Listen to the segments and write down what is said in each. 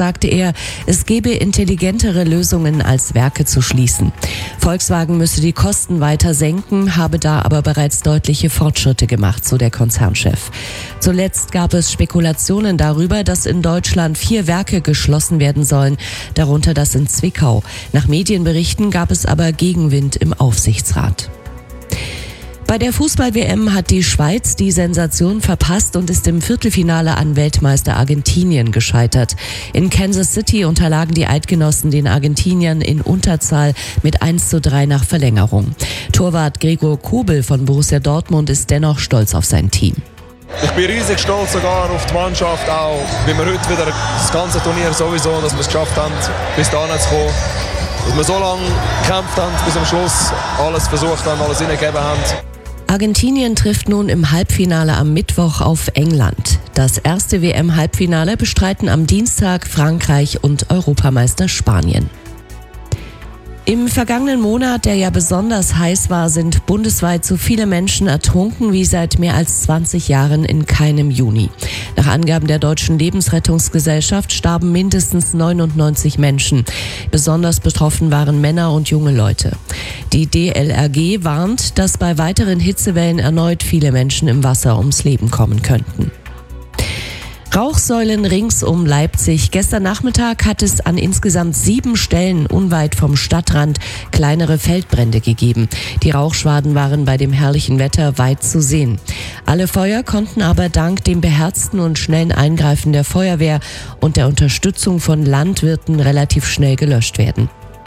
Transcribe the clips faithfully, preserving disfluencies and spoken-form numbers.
sagte er, es gebe intelligentere Lösungen als Werke zu schließen. Volkswagen müsse die Kosten weiter senken, habe da aber bereits deutliche Fortschritte gemacht, so der Konzernchef. Zuletzt gab es Spekulationen darüber, dass in Deutschland vier Werke geschlossen werden sollen, darunter das in Zwickau. Nach Medienberichten gab es aber Gegenwind im Aufsichtsrat. Bei der Fußball-W M hat die Schweiz die Sensation verpasst und ist im Viertelfinale an Weltmeister Argentinien gescheitert. In Kansas City unterlagen die Eidgenossen den Argentiniern in Unterzahl mit eins zu drei nach Verlängerung. Torwart Gregor Kobel von Borussia Dortmund ist dennoch stolz auf sein Team. Ich bin riesig stolz sogar auf die Mannschaft auch, wie wir heute wieder das ganze Turnier sowieso, dass wir es geschafft haben, bis dahin zu kommen. Dass wir so lange gekämpft haben, bis am Schluss alles versucht haben, alles hineingegeben haben. Argentinien trifft nun im Halbfinale am Mittwoch auf England. Das erste W M-Halbfinale bestreiten am Dienstag Frankreich und Europameister Spanien. Im vergangenen Monat, der ja besonders heiß war, sind bundesweit so viele Menschen ertrunken wie seit mehr als zwanzig Jahren in keinem Juni. Nach Angaben der Deutschen Lebensrettungsgesellschaft starben mindestens neunundneunzig Menschen. Besonders betroffen waren Männer und junge Leute. Die D L R G warnt, dass bei weiteren Hitzewellen erneut viele Menschen im Wasser ums Leben kommen könnten. Rauchsäulen rings um Leipzig. Gestern Nachmittag hat es an insgesamt sieben Stellen unweit vom Stadtrand kleinere Feldbrände gegeben. Die Rauchschwaden waren bei dem herrlichen Wetter weit zu sehen. Alle Feuer konnten aber dank dem beherzten und schnellen Eingreifen der Feuerwehr und der Unterstützung von Landwirten relativ schnell gelöscht werden.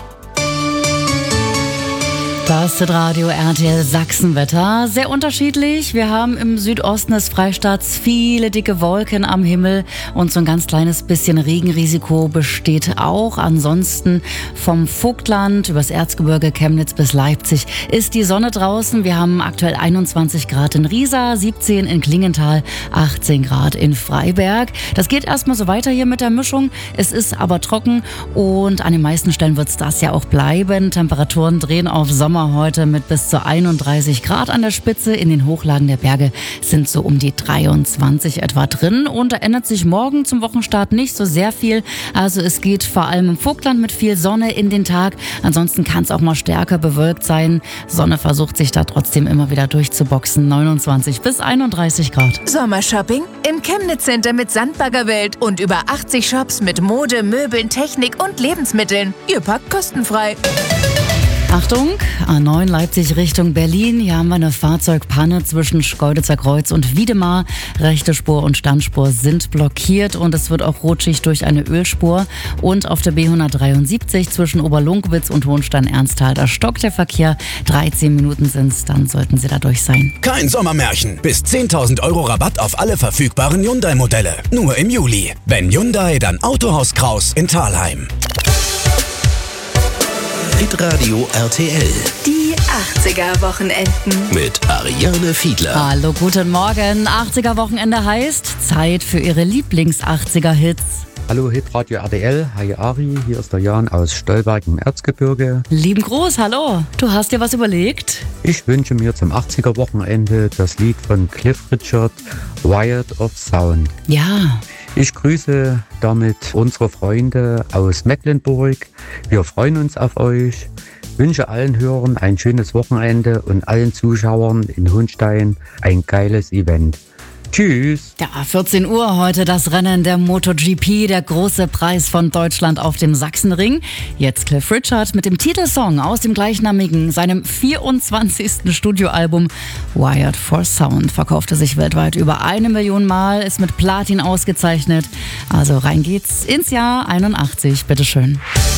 Das ist Radio R T L Sachsenwetter. Sehr unterschiedlich. Wir haben im Südosten des Freistaats viele dicke Wolken am Himmel und so ein ganz kleines bisschen Regenrisiko besteht auch. Ansonsten vom Vogtland übers Erzgebirge, Chemnitz bis Leipzig ist die Sonne draußen. Wir haben aktuell einundzwanzig Grad in Riesa, siebzehn in Klingenthal, achtzehn Grad in Freiberg. Das geht erstmal so weiter hier mit der Mischung. Es ist aber trocken und an den meisten Stellen wird es das ja auch bleiben. Temperaturen drehen auf Sommer heute mit bis zu einunddreißig Grad an der Spitze. In den Hochlagen der Berge sind so um die dreiundzwanzig etwa drin. Und da ändert sich morgen zum Wochenstart nicht so sehr viel. Also es geht vor allem im Vogtland mit viel Sonne in den Tag. Ansonsten kann es auch mal stärker bewölkt sein. Sonne versucht sich da trotzdem immer wieder durchzuboxen. neunundzwanzig bis einunddreißig Grad. Sommershopping im Chemnitz Center mit Sandbaggerwelt und über achtzig Shops mit Mode, Möbeln, Technik und Lebensmitteln. Ihr packt kostenfrei. Achtung, A neun Leipzig Richtung Berlin. Hier haben wir eine Fahrzeugpanne zwischen Schkeuditzer Kreuz und Wiedemar. Rechte Spur und Standspur sind blockiert und es wird auch rutschig durch eine Ölspur. Und auf der B hundertdreiundsiebzig zwischen Oberlunkowitz und Hohenstein-Ernsthal, da stockt der Verkehr. dreizehn Minuten sind's, dann sollten Sie da durch sein. Kein Sommermärchen. Bis zehntausend Euro Rabatt auf alle verfügbaren Hyundai-Modelle. Nur im Juli. Wenn Hyundai, dann Autohaus Kraus in Thalheim. Hitradio R T L. Die achtziger-Wochenenden. Mit Ariane Fiedler. Hallo, guten Morgen. achtziger-Wochenende heißt Zeit für Ihre Lieblings-achtziger-Hits. Hallo Hitradio R T L, hi Ari, hier ist der Jan aus Stolberg im Erzgebirge. Lieben Gruß, hallo. Du hast dir was überlegt? Ich wünsche mir zum achtziger-Wochenende das Lied von Cliff Richard, Wired of Sound. Ja. Ich grüße damit unsere Freunde aus Mecklenburg. Wir freuen uns auf euch. Wünsche allen Hörern ein schönes Wochenende und allen Zuschauern in Hohenstein ein geiles Event. Tschüss. Ja, vierzehn Uhr heute das Rennen der MotoGP, der große Preis von Deutschland auf dem Sachsenring. Jetzt Cliff Richard mit dem Titelsong aus dem gleichnamigen, seinem vierundzwanzigsten Studioalbum Wired for Sound. Verkaufte sich weltweit über eine Million Mal, ist mit Platin ausgezeichnet. Also rein geht's ins Jahr einundachtzig, bitteschön.